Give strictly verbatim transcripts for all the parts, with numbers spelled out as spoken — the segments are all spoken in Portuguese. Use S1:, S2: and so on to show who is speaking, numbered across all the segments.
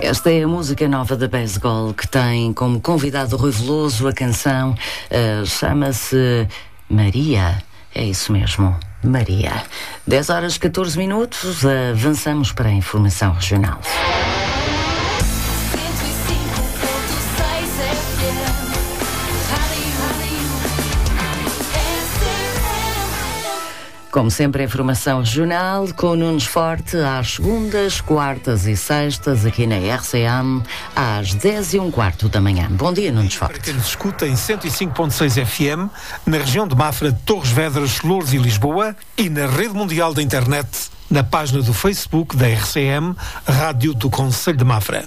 S1: Esta é a música nova da Basegol, que tem como convidado Rui Veloso. A canção uh, chama-se Maria. É isso mesmo, Maria. dez horas e catorze minutos, avançamos para a informação regional. Como sempre, a informação regional com o Nunes Forte às segundas, quartas e sextas, aqui na R C M, às dez e um quarto da manhã. Bom dia, Nunes Forte.
S2: Para quem nos escuta em cento e cinco ponto seis F M, na região de Mafra, Torres Vedras, Loures e Lisboa, e na rede mundial da internet, na página do Facebook da R C M, Rádio do Concelho de Mafra.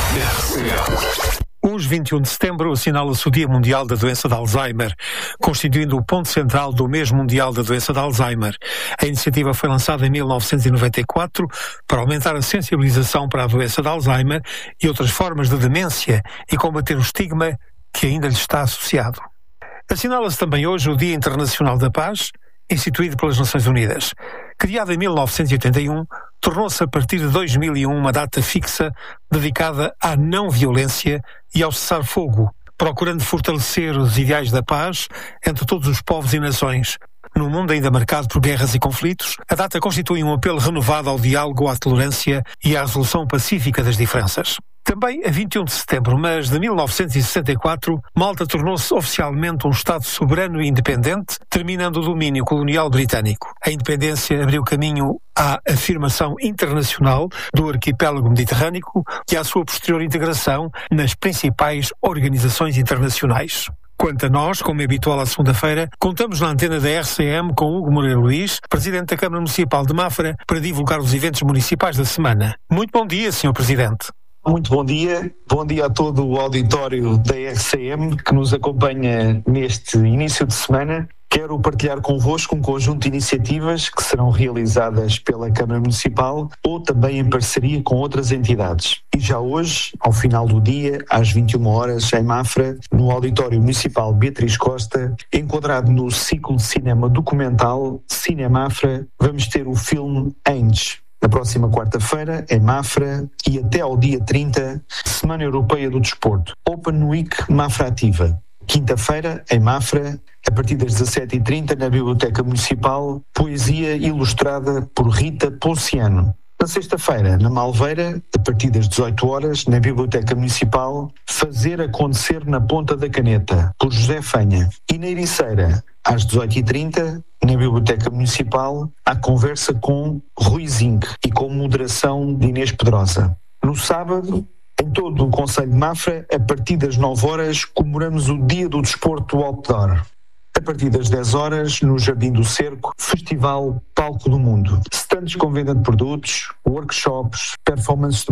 S2: R C M. Hoje, vinte e um de setembro, assinala-se o Dia Mundial da Doença de Alzheimer, constituindo o ponto central do mês mundial da doença de Alzheimer. A iniciativa foi lançada em mil novecentos e noventa e quatro para aumentar a sensibilização para a doença de Alzheimer e outras formas de demência e combater o estigma que ainda lhe está associado. Assinala-se também hoje o Dia Internacional da Paz, instituído pelas Nações Unidas. Criado em mil novecentos e oitenta e um, tornou-se a partir de dois mil e um uma data fixa dedicada à não-violência e ao cessar-fogo, procurando fortalecer os ideais da paz entre todos os povos e nações. Num mundo ainda marcado por guerras e conflitos, a data constitui um apelo renovado ao diálogo, à tolerância e à resolução pacífica das diferenças. Também a vinte e um de setembro, mas de mil novecentos e sessenta e quatro, Malta tornou-se oficialmente um Estado soberano e independente, terminando o domínio colonial britânico. A independência abriu caminho à afirmação internacional do arquipélago mediterrâneo e à sua posterior integração nas principais organizações internacionais. Quanto a nós, como é habitual à segunda-feira, contamos na antena da R C M com Hugo Moreira Luís, Presidente da Câmara Municipal de Mafra, para divulgar os eventos municipais da semana. Muito bom dia, senhor Presidente.
S3: Muito bom dia, bom dia a todo o auditório da R C M que nos acompanha neste início de semana. Quero partilhar convosco um conjunto de iniciativas que serão realizadas pela Câmara Municipal ou também em parceria com outras entidades. E já hoje, ao final do dia, às vinte e uma horas, em Mafra, no Auditório Municipal Beatriz Costa, enquadrado no ciclo de cinema documental Cine Mafra, vamos ter o filme Andes. Na próxima quarta-feira, em Mafra, e até ao dia trinta, Semana Europeia do Desporto, Open Week Mafra Ativa. Quinta-feira, em Mafra, a partir das dezassete e trinta, na Biblioteca Municipal, poesia ilustrada por Rita Ponciano. Na sexta-feira, na Malveira, a partir das dezoito horas, na Biblioteca Municipal, Fazer Acontecer na Ponta da Caneta, por José Fanha. E na Ericeira, às dezoito e trinta, na Biblioteca Municipal, há conversa com Rui Zinc e com moderação de Inês Pedrosa. No sábado, em todo o Concelho de Mafra, a partir das nove horas, comemoramos o Dia do Desporto Outdoor. A partir das dez horas, no Jardim do Cerco, Festival Palco do Mundo. Stands com venda de produtos, workshops, performances de